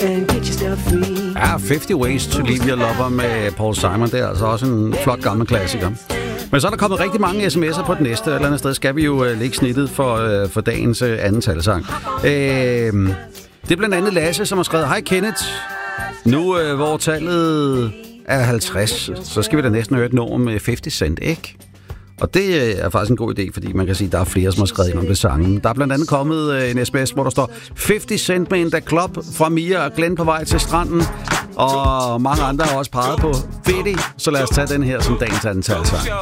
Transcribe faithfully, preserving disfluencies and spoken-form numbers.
Ja, halvtreds Ways to Leave Your Lover med Paul Simon. Det er altså også en flot gammel klassiker. Men så er der kommet rigtig mange sms'er på det næste. Et eller andet sted skal vi jo uh, lægge snittet for, uh, for dagens uh, anden talesang. Uh, det er blandt andet Lasse, som har skrevet: Hej Kenneth. Nu uh, hvor tallet er halvtreds, så skal vi da næsten høre et nummer med halvtreds Cent, ikke? Og det er faktisk en god idé, fordi man kan sige, at der er flere, som har skrevet ind om det sangen. Der er blandt andet kommet en sms, hvor der står halvtreds Cent med en da Club fra Mia og Glenn på vej til stranden. Og mange andre har også peget på Fetty, så lad os tage den her som dagens anden talsang.